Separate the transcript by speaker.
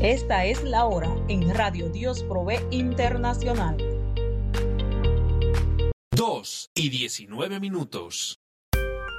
Speaker 1: Esta es la hora en Radio Dios Provee Internacional.
Speaker 2: 2:19.